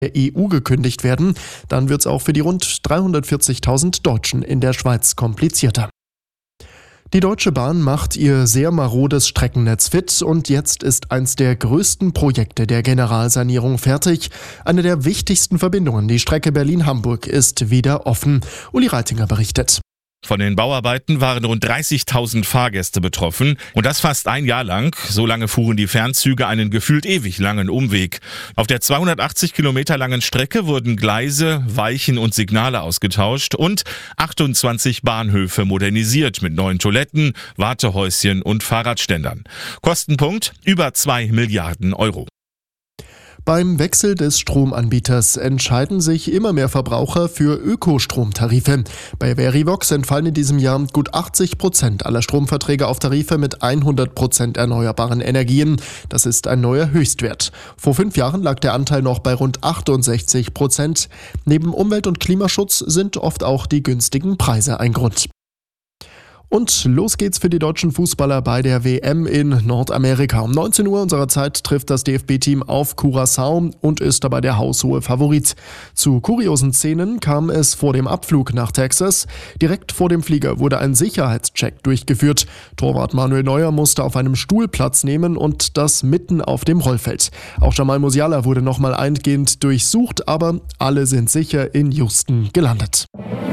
der EU gekündigt werden, dann wird es auch für die rund 340.000 Deutschen in der Schweiz komplizierter. Die Deutsche Bahn macht ihr sehr marodes Streckennetz fit und jetzt ist eins der größten Projekte der Generalsanierung fertig. Eine der wichtigsten Verbindungen, die Strecke Berlin-Hamburg, ist wieder offen. Uli Reitinger berichtet. Von den Bauarbeiten waren rund 30.000 Fahrgäste betroffen und das fast ein Jahr lang. So lange fuhren die Fernzüge einen gefühlt ewig langen Umweg. Auf der 280 Kilometer langen Strecke wurden Gleise, Weichen und Signale ausgetauscht und 28 Bahnhöfe modernisiert mit neuen Toiletten, Wartehäuschen und Fahrradständern. Kostenpunkt über 2 Milliarden Euro. Beim Wechsel des Stromanbieters entscheiden sich immer mehr Verbraucher für Ökostromtarife. Bei Verivox entfallen in diesem Jahr gut 80% aller Stromverträge auf Tarife mit 100% erneuerbaren Energien. Das ist ein neuer Höchstwert. Vor 5 Jahren lag der Anteil noch bei rund 68%. Neben Umwelt- und Klimaschutz sind oft auch die günstigen Preise ein Grund. Und los geht's für die deutschen Fußballer bei der WM in Nordamerika. Um 19 Uhr unserer Zeit trifft das DFB-Team auf Curaçao und ist dabei der haushohe Favorit. Zu kuriosen Szenen kam es vor dem Abflug nach Texas. Direkt vor dem Flieger wurde ein Sicherheitscheck durchgeführt. Torwart Manuel Neuer musste auf einem Stuhl Platz nehmen und das mitten auf dem Rollfeld. Auch Jamal Musiala wurde nochmal eingehend durchsucht, aber alle sind sicher in Houston gelandet.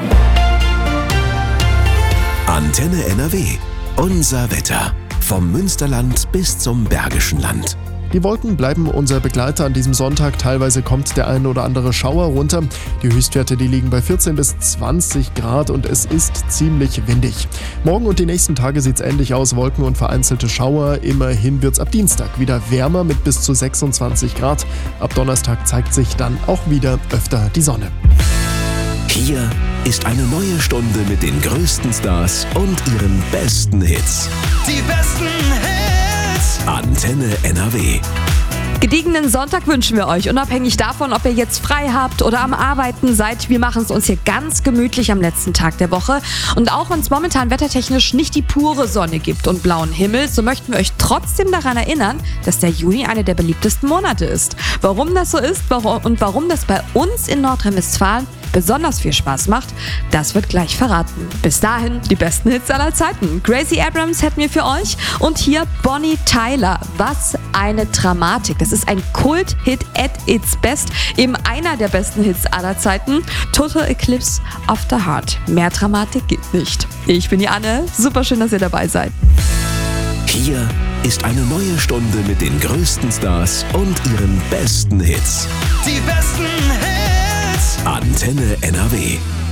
Antenne NRW. Unser Wetter. Vom Münsterland bis zum Bergischen Land. Die Wolken bleiben unser Begleiter an diesem Sonntag. Teilweise kommt der ein oder andere Schauer runter. Die Höchstwerte, die liegen bei 14 bis 20 Grad und es ist ziemlich windig. Morgen und die nächsten Tage sieht es ähnlich aus. Wolken und vereinzelte Schauer. Immerhin wird es ab Dienstag wieder wärmer mit bis zu 26 Grad. Ab Donnerstag zeigt sich dann auch wieder öfter die Sonne. Hier ist eine neue Stunde mit den größten Stars und ihren besten Hits. Die besten Hits. Antenne NRW. Gediegenen Sonntag wünschen wir euch, unabhängig davon, ob ihr jetzt frei habt oder am Arbeiten seid. Wir machen es uns hier ganz gemütlich am letzten Tag der Woche. Und auch wenn es momentan wettertechnisch nicht die pure Sonne gibt und blauen Himmel, so möchten wir euch trotzdem daran erinnern, dass der Juni einer der beliebtesten Monate ist. Warum das so ist und warum das bei uns in Nordrhein-Westfalen besonders viel Spaß macht, das wird gleich verraten. Bis dahin die besten Hits aller Zeiten. Gracie Abrams hätten wir für euch und hier Bonnie Tyler. Was eine Dramatik. Das ist ein Kult-Hit at its best. Eben einer der besten Hits aller Zeiten. Total Eclipse of the Heart. Mehr Dramatik geht nicht. Ich bin die Anne. Super schön, dass ihr dabei seid. Hier ist eine neue Stunde mit den größten Stars und ihren besten Hits. Die besten Hits. Antenne NRW.